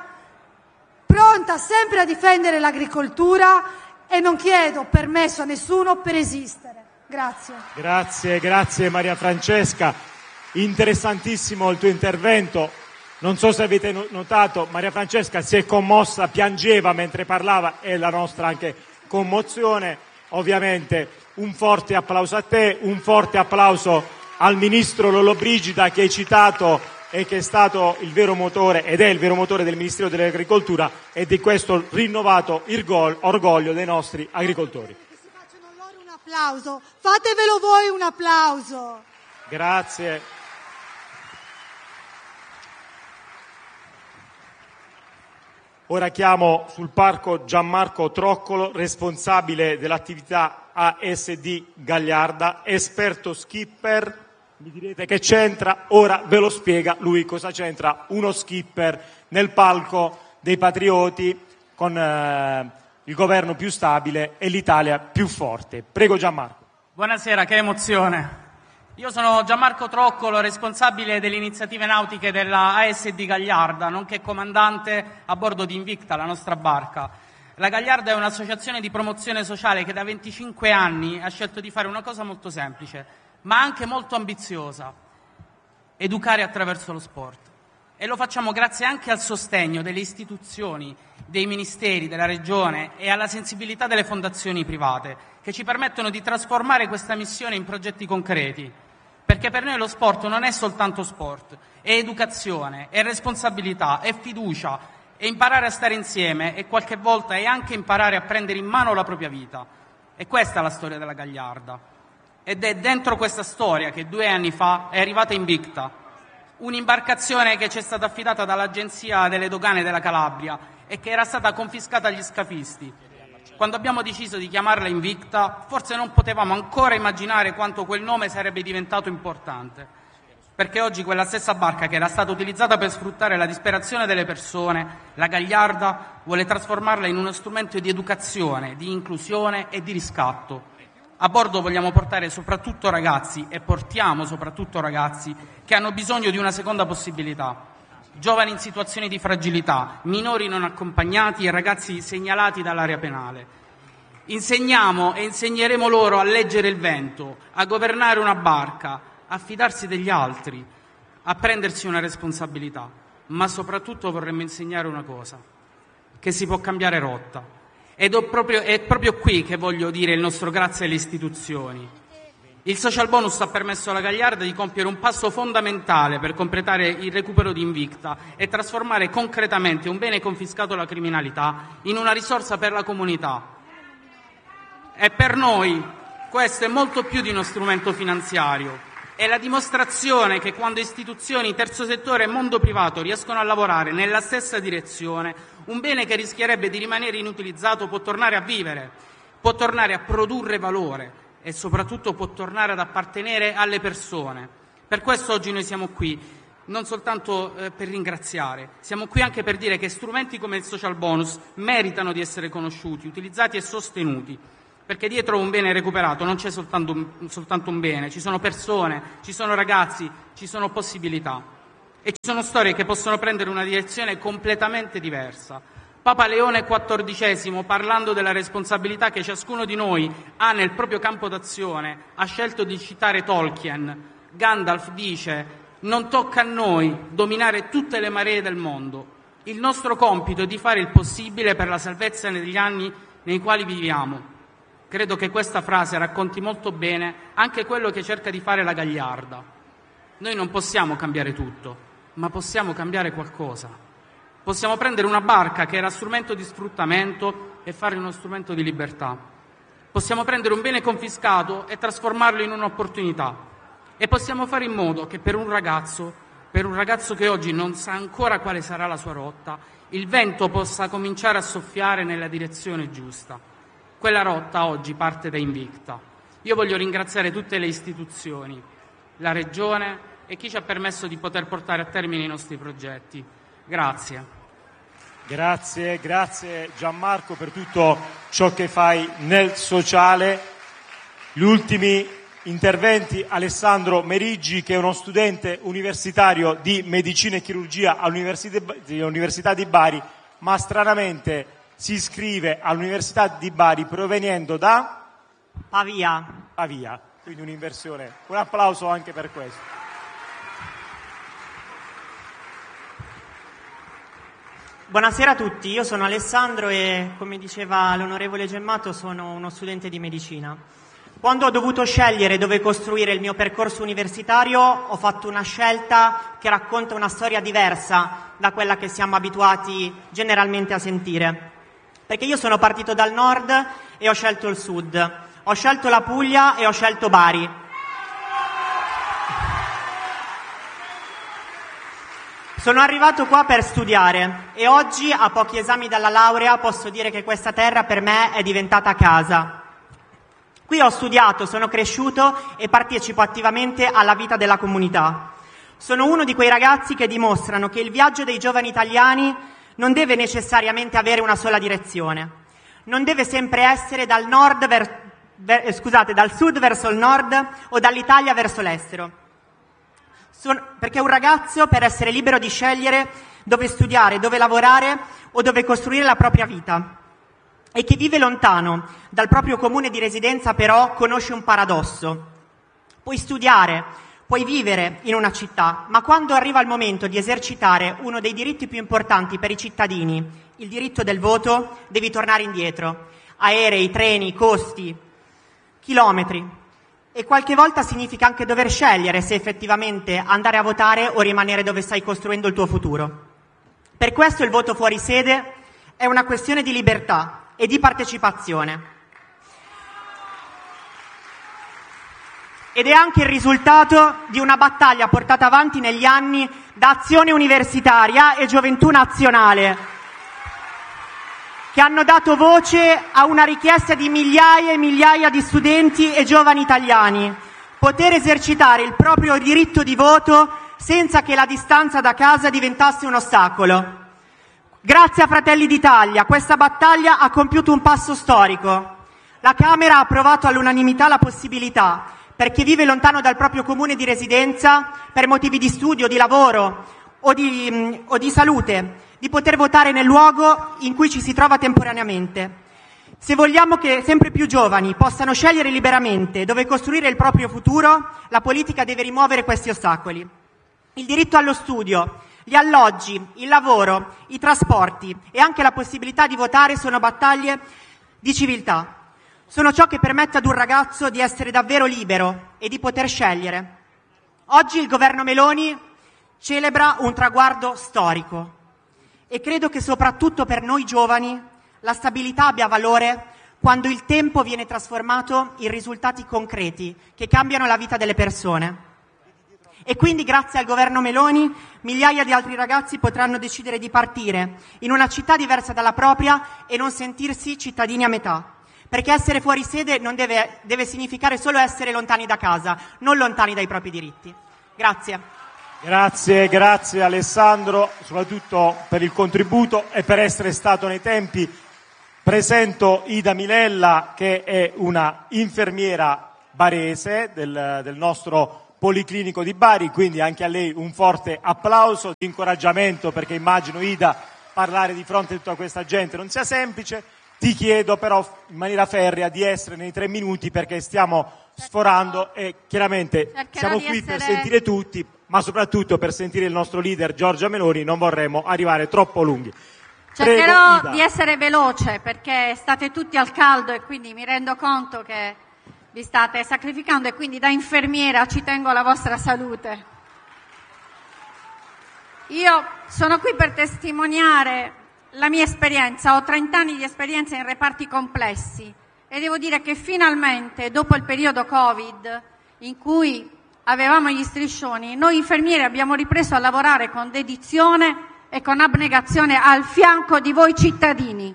pronta sempre a difendere l'agricoltura e non chiedo permesso a nessuno per esistere. Grazie. Grazie, grazie Maria Francesca. Interessantissimo il tuo intervento. Non so se avete notato, Maria Francesca si è commossa, piangeva mentre parlava, e la nostra anche commozione. Ovviamente un forte applauso a te, un forte applauso al ministro Lollobrigida che hai citato e che è stato il vero motore ed è il vero motore del Ministero dell'Agricoltura e di questo rinnovato orgoglio dei nostri agricoltori. Che si facciano loro un applauso, fatevelo voi un applauso. Grazie. Ora chiamo sul palco Gianmarco Troccolo, responsabile dell'attività A S D Gagliarda, esperto skipper. Mi direte che c'entra, ora ve lo spiega lui cosa c'entra uno skipper nel palco dei patrioti con eh, il governo più stabile e l'Italia più forte. Prego Gianmarco. Buonasera, che emozione. Io sono Gianmarco Troccolo, responsabile delle iniziative nautiche della A S D Gagliarda, nonché comandante a bordo di Invicta, la nostra barca. La Gagliarda è un'associazione di promozione sociale che da venticinque anni ha scelto di fare una cosa molto semplice, ma anche molto ambiziosa: educare attraverso lo sport. E lo facciamo grazie anche al sostegno delle istituzioni, dei ministeri, della regione e alla sensibilità delle fondazioni private, che ci permettono di trasformare questa missione in progetti concreti. Perché per noi lo sport non è soltanto sport, è educazione, è responsabilità, è fiducia, è imparare a stare insieme e qualche volta è anche imparare a prendere in mano la propria vita. E questa è la storia della Gagliarda. Ed è dentro questa storia che due anni fa è arrivata Invicta, un'imbarcazione che ci è stata affidata dall'Agenzia delle Dogane della Calabria e che era stata confiscata agli scafisti. Quando abbiamo deciso di chiamarla Invicta, forse non potevamo ancora immaginare quanto quel nome sarebbe diventato importante, perché oggi quella stessa barca che era stata utilizzata per sfruttare la disperazione delle persone, la Gagliarda vuole trasformarla in uno strumento di educazione, di inclusione e di riscatto. A bordo vogliamo portare soprattutto ragazzi, e portiamo soprattutto ragazzi, che hanno bisogno di una seconda possibilità. Giovani in situazioni di fragilità, minori non accompagnati e ragazzi segnalati dall'area penale. Insegniamo e insegneremo loro a leggere il vento, a governare una barca, a fidarsi degli altri, a prendersi una responsabilità. Ma soprattutto vorremmo insegnare una cosa: che si può cambiare rotta. Ed è proprio, è proprio qui che voglio dire il nostro grazie alle istituzioni. Il social bonus ha permesso alla Gagliarda di compiere un passo fondamentale per completare il recupero di Invicta e trasformare concretamente un bene confiscato alla criminalità in una risorsa per la comunità. E per noi questo è molto più di uno strumento finanziario. È la dimostrazione che quando istituzioni, terzo settore e mondo privato riescono a lavorare nella stessa direzione, un bene che rischierebbe di rimanere inutilizzato può tornare a vivere, può tornare a produrre valore. e soprattutto può tornare ad appartenere alle persone. Per questo oggi noi siamo qui, non soltanto eh, per ringraziare, siamo qui anche per dire che strumenti come il social bonus meritano di essere conosciuti, utilizzati e sostenuti, perché dietro un bene recuperato non c'è soltanto un, soltanto un bene, ci sono persone, ci sono ragazzi, ci sono possibilità e ci sono storie che possono prendere una direzione completamente diversa. Papa Leone quattordicesimo, parlando della responsabilità che ciascuno di noi ha nel proprio campo d'azione, ha scelto di citare Tolkien. Gandalf dice: non tocca a noi dominare tutte le maree del mondo. Il nostro compito è di fare il possibile per la salvezza negli anni nei quali viviamo. Credo che questa frase racconti molto bene anche quello che cerca di fare la Gagliarda. Noi non possiamo cambiare tutto, ma possiamo cambiare qualcosa. Possiamo prendere una barca che era strumento di sfruttamento e farne uno strumento di libertà. Possiamo prendere un bene confiscato e trasformarlo in un'opportunità. E possiamo fare in modo che per un ragazzo, per un ragazzo che oggi non sa ancora quale sarà la sua rotta, il vento possa cominciare a soffiare nella direzione giusta. Quella rotta oggi parte da Invicta. Io voglio ringraziare tutte le istituzioni, la Regione e chi ci ha permesso di poter portare a termine i nostri progetti. Grazie. Grazie, grazie Gianmarco per tutto ciò che fai nel sociale. Gli ultimi interventi, Alessandro Meriggi, che è uno studente universitario di medicina e chirurgia all'Università di Bari, ma stranamente si iscrive all'Università di Bari provenendo da Pavia. Pavia, quindi un'inversione. Un applauso anche per questo. Buonasera a tutti, io sono Alessandro e, come diceva l'onorevole Gemmato, sono uno studente di medicina. Quando ho dovuto scegliere dove costruire il mio percorso universitario, ho fatto una scelta che racconta una storia diversa da quella che siamo abituati generalmente a sentire. Perché io sono partito dal nord e ho scelto il sud, ho scelto la Puglia e ho scelto Bari. Sono arrivato qua per studiare e oggi, a pochi esami dalla laurea, posso dire che questa terra per me è diventata casa. Qui ho studiato, sono cresciuto e partecipo attivamente alla vita della comunità. Sono uno di quei ragazzi che dimostrano che il viaggio dei giovani italiani non deve necessariamente avere una sola direzione. Non deve sempre essere dal nord ver- ver- scusate, dal sud verso il nord o dall'Italia verso l'estero. Sono, perché un ragazzo, per essere libero di scegliere dove studiare, dove lavorare o dove costruire la propria vita, e che vive lontano dal proprio comune di residenza, però conosce un paradosso. Puoi studiare, puoi vivere in una città, ma quando arriva il momento di esercitare uno dei diritti più importanti per i cittadini, il diritto del voto, devi tornare indietro. Aerei, treni, costi, chilometri. E qualche volta significa anche dover scegliere se effettivamente andare a votare o rimanere dove stai costruendo il tuo futuro. Per questo il voto fuori sede è una questione di libertà e di partecipazione. Ed è anche il risultato di una battaglia portata avanti negli anni da Azione Universitaria e Gioventù Nazionale, che hanno dato voce a una richiesta di migliaia e migliaia di studenti e giovani italiani: poter esercitare il proprio diritto di voto senza che la distanza da casa diventasse un ostacolo. Grazie a Fratelli d'Italia, questa battaglia ha compiuto un passo storico. La Camera ha approvato all'unanimità la possibilità, per chi vive lontano dal proprio comune di residenza, per motivi di studio, di lavoro o di, o di salute, di poter votare nel luogo in cui ci si trova temporaneamente. Se vogliamo che sempre più giovani possano scegliere liberamente dove costruire il proprio futuro, la politica deve rimuovere questi ostacoli. Il diritto allo studio, gli alloggi, il lavoro, i trasporti e anche la possibilità di votare sono battaglie di civiltà. Sono ciò che permette ad un ragazzo di essere davvero libero e di poter scegliere. Oggi il governo Meloni celebra un traguardo storico. E credo che soprattutto per noi giovani la stabilità abbia valore quando il tempo viene trasformato in risultati concreti che cambiano la vita delle persone. E quindi, grazie al governo Meloni, migliaia di altri ragazzi potranno decidere di partire in una città diversa dalla propria e non sentirsi cittadini a metà. perché essere fuori sede non deve, deve significare solo essere lontani da casa, non lontani dai propri diritti. Grazie. Grazie, grazie Alessandro, soprattutto per il contributo e per essere stato nei tempi. Presento Ida Milella, che è una infermiera barese del, del nostro Policlinico di Bari, quindi anche a lei un forte applauso di incoraggiamento, perché immagino, Ida, parlare di fronte a tutta questa gente non sia semplice. Ti chiedo però in maniera ferrea di essere nei tre minuti, perché stiamo sforando e chiaramente siamo qui per sentire tutti, ma soprattutto per sentire il nostro leader Giorgia Meloni, non vorremmo arrivare troppo lunghi. Cercherò Prego, di essere veloce, perché state tutti al caldo e quindi mi rendo conto che vi state sacrificando, e quindi da infermiera ci tengo alla vostra salute. Io sono qui per testimoniare la mia esperienza, ho trenta anni di esperienza in reparti complessi e devo dire che finalmente, dopo il periodo Covid, in cui avevamo gli striscioni, noi infermieri abbiamo ripreso a lavorare con dedizione e con abnegazione al fianco di voi cittadini.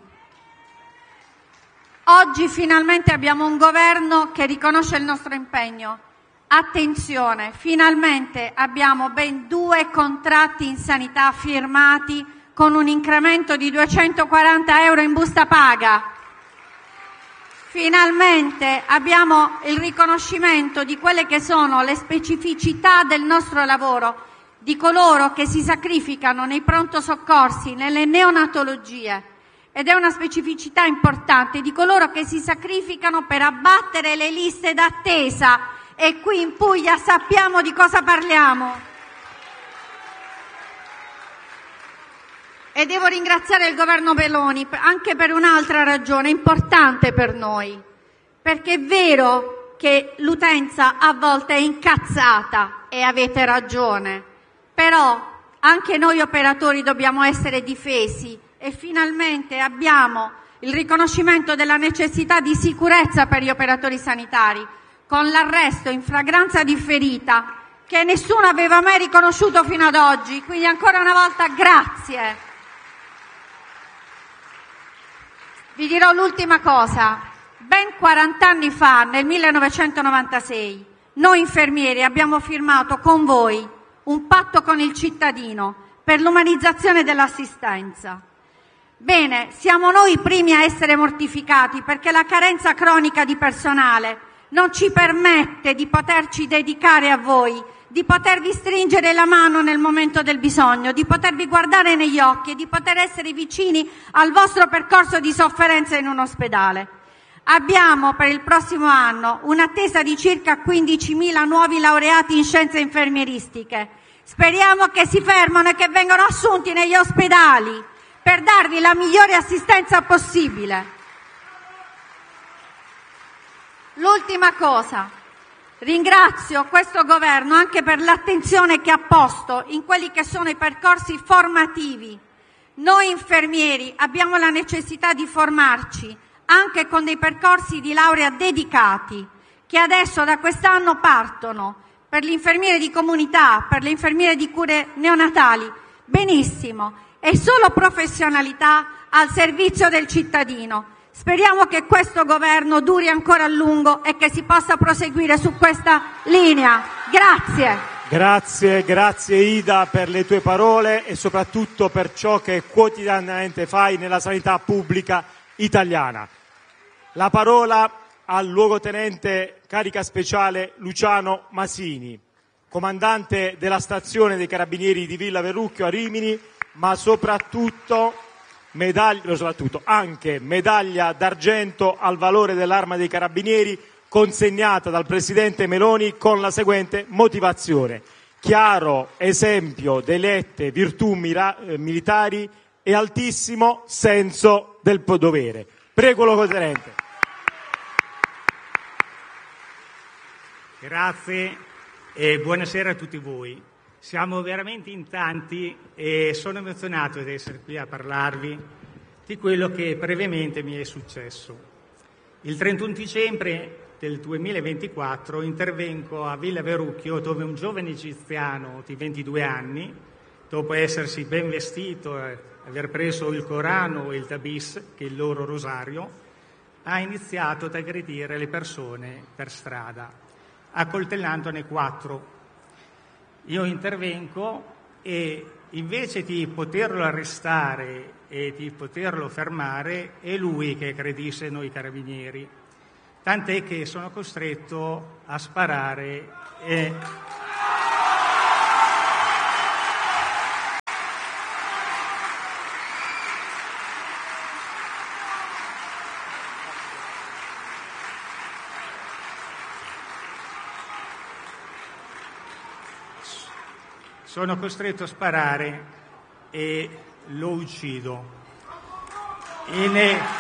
Oggi finalmente abbiamo un governo che riconosce il nostro impegno. Attenzione, finalmente abbiamo ben due contratti in sanità firmati con un incremento di duecentoquaranta euro in busta paga. Finalmente abbiamo il riconoscimento di quelle che sono le specificità del nostro lavoro, di coloro che si sacrificano nei pronto soccorsi, nelle neonatologie. Ed è una specificità importante di coloro che si sacrificano per abbattere le liste d'attesa, e qui in Puglia sappiamo di cosa parliamo. E devo ringraziare il governo Meloni anche per un'altra ragione importante per noi, perché è vero che l'utenza a volte è incazzata e avete ragione, però anche noi operatori dobbiamo essere difesi. E finalmente abbiamo il riconoscimento della necessità di sicurezza per gli operatori sanitari, con l'arresto in flagranza differita che nessuno aveva mai riconosciuto fino ad oggi. Quindi ancora una volta grazie. Vi dirò l'ultima cosa. Ben quaranta anni fa, nel millenovecentonovantasei, noi infermieri abbiamo firmato con voi un patto con il cittadino per l'umanizzazione dell'assistenza. Bene, siamo noi i primi a essere mortificati, perché la carenza cronica di personale non ci permette di poterci dedicare a voi, di potervi stringere la mano nel momento del bisogno, di potervi guardare negli occhi e di poter essere vicini al vostro percorso di sofferenza in un ospedale. Abbiamo per il prossimo anno un'attesa di circa quindicimila nuovi laureati in scienze infermieristiche. Speriamo che si fermano e che vengano assunti negli ospedali per darvi la migliore assistenza possibile. L'ultima cosa, ringrazio questo governo anche per l'attenzione che ha posto in quelli che sono i percorsi formativi. Noi infermieri abbiamo la necessità di formarci anche con dei percorsi di laurea dedicati, che adesso da quest'anno partono per l'infermiere di comunità, per le infermiere di cure neonatali. Benissimo. E solo professionalità al servizio del cittadino. Speriamo che questo governo duri ancora a lungo e che si possa proseguire su questa linea. Grazie. Grazie, grazie Ida per le tue parole e soprattutto per ciò che quotidianamente fai nella sanità pubblica italiana. La parola al luogotenente carica speciale Luciano Masini, comandante della stazione dei Carabinieri di Villa Verrucchio a Rimini, ma soprattutto, medaglia, soprattutto anche medaglia d'argento al valore dell'Arma dei Carabinieri, consegnata dal Presidente Meloni con la seguente motivazione: chiaro esempio di elette virtù mira- militari e altissimo senso del dovere. Prego, luogotenente. Grazie e buonasera a tutti voi. Siamo veramente in tanti e sono emozionato di essere qui a parlarvi di quello che brevemente mi è successo. Il trentuno dicembre del duemilaventiquattro intervengo a Villa Verrucchio, dove un giovane egiziano di ventidue anni, dopo essersi ben vestito e aver preso il Corano e il Tabis, che è il loro rosario, ha iniziato ad aggredire le persone per strada, accoltellandone quattro. Io intervengo e invece di poterlo arrestare e di poterlo fermare, è lui che aggredisce noi carabinieri, tant'è che sono costretto a sparare e... Sono costretto a sparare e lo uccido. In,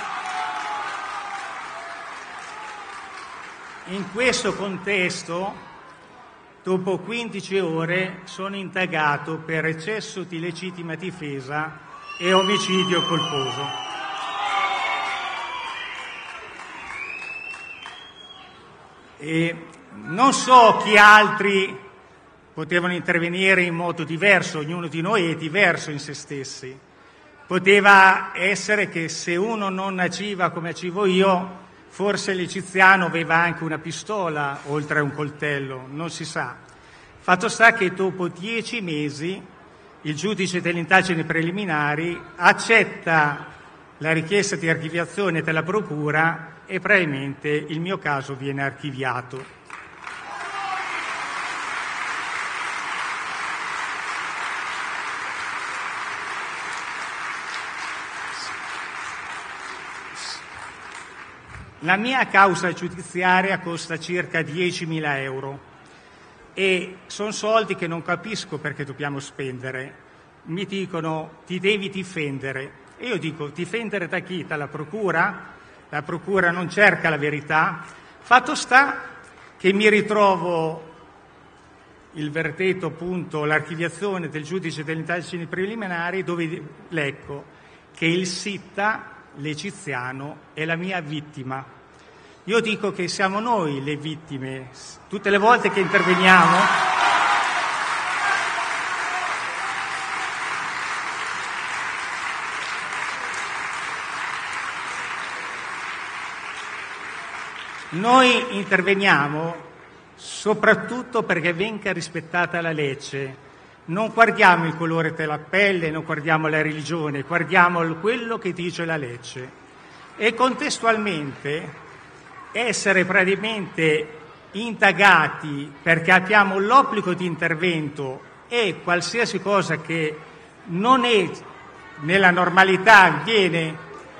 in questo contesto, dopo quindici ore, sono indagato per eccesso di legittima difesa e omicidio colposo. E non so chi altri potevano intervenire in modo diverso, ognuno di noi è diverso in se stessi. Poteva essere che se uno non agiva come agivo io, forse l'egiziano aveva anche una pistola oltre a un coltello, non si sa. Fatto sta che dopo dieci mesi il giudice delle indagini preliminari accetta la richiesta di archiviazione della procura e probabilmente il mio caso viene archiviato. La mia causa giudiziaria costa circa diecimila euro e sono soldi che non capisco perché dobbiamo spendere. Mi dicono ti devi difendere e io dico difendere da chi? Dalla procura? La procura non cerca la verità. Fatto sta che mi ritrovo il verdetto, appunto, l'archiviazione del giudice delle indagini preliminari dove leggo che il Sitta, l'egiziano, è la mia vittima. Io dico che siamo noi le vittime. Tutte le volte che interveniamo noi interveniamo soprattutto perché venga rispettata la legge. Non guardiamo il colore della pelle, non guardiamo la religione, guardiamo quello che dice la legge. E contestualmente essere praticamente indagati perché abbiamo l'obbligo di intervento e qualsiasi cosa che non è nella normalità viene...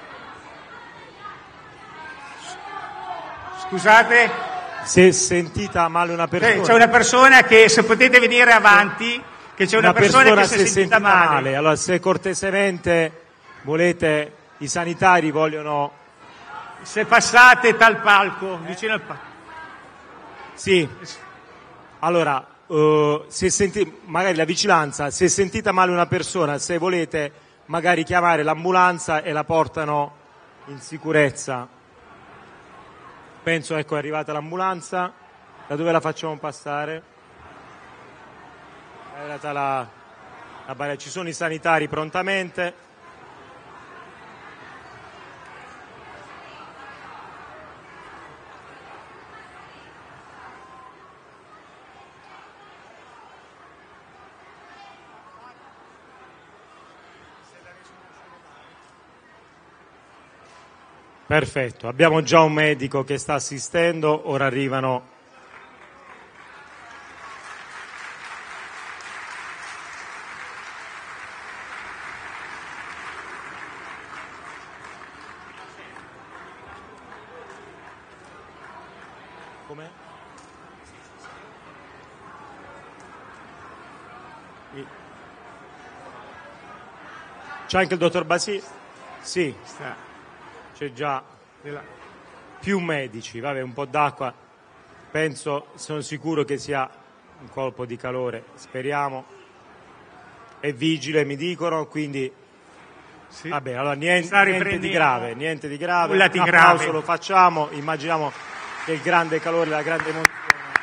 Scusate? Se è sentita male una persona... C'è una persona che, se potete venire avanti... Che c'è una, una persona, persona che si è sentita, sentita male. male. Allora, se cortesemente volete, i sanitari vogliono... Se passate dal palco, eh? vicino al palco. Sì. Allora, uh, se senti... magari la vigilanza, se è sentita male una persona, se volete magari chiamare l'ambulanza e la portano in sicurezza. Penso, ecco, è arrivata l'ambulanza. Da dove la facciamo passare? È arrivata la, la barriera. Ci sono i sanitari prontamente. Perfetto, abbiamo già un medico che sta assistendo, ora arrivano. Come? C'è anche il dottor Basile? Sì, sta. C'è già più medici, vabbè, un po' d'acqua, penso, sono sicuro che sia un colpo di calore, speriamo. È vigile, mi dicono, quindi sì. Vabbè, allora niente, niente di grave, niente di grave, Nulla di un applauso grave. Lo facciamo, immaginiamo che il grande calore, la grande emozione.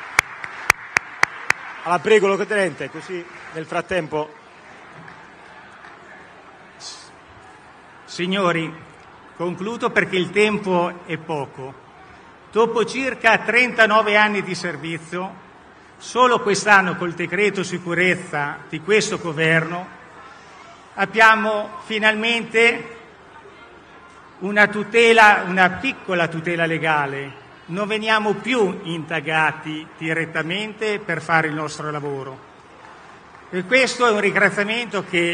Allora prego locotenente, così nel frattempo. Signori, concludo perché il tempo è poco. Dopo circa trentanove anni di servizio, solo quest'anno col decreto sicurezza di questo governo abbiamo finalmente una tutela, una piccola tutela legale. Non veniamo più indagati direttamente per fare il nostro lavoro. E questo è un ringraziamento che